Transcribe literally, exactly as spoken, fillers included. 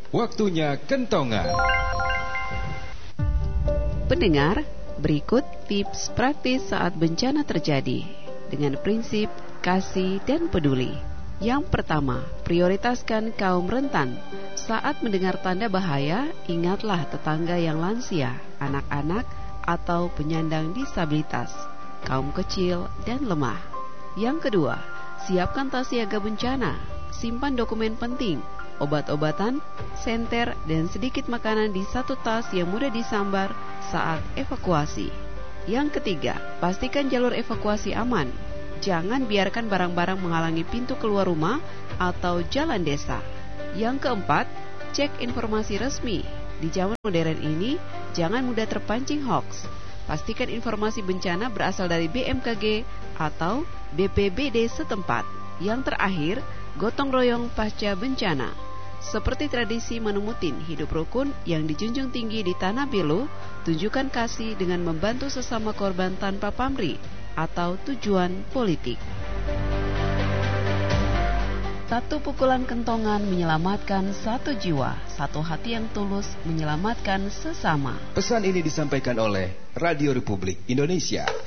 Waktunya kentongan. Pendengar, berikut tips praktis saat bencana terjadi dengan prinsip kasih dan peduli. Yang pertama, prioritaskan kaum rentan. Saat mendengar tanda bahaya, ingatlah tetangga yang lansia, anak-anak, atau penyandang disabilitas, kaum kecil dan lemah. Yang kedua, siapkan tas siaga bencana. Simpan dokumen penting, obat-obatan, senter, dan sedikit makanan di satu tas yang mudah disambar saat evakuasi. Yang ketiga, pastikan jalur evakuasi aman. Jangan biarkan barang-barang menghalangi pintu keluar rumah atau jalan desa. Yang keempat, cek informasi resmi. Di zaman modern ini, jangan mudah terpancing hoax. Pastikan informasi bencana berasal dari B M K G atau B P B D setempat. Yang terakhir, gotong royong pasca bencana. Seperti tradisi menumutin hidup rukun yang dijunjung tinggi di Tanah Belu, tunjukkan kasih dengan membantu sesama korban tanpa pamrih atau tujuan politik. Satu pukulan kentongan menyelamatkan satu jiwa, satu hati yang tulus menyelamatkan sesama. Pesan ini disampaikan oleh Radio Republik Indonesia.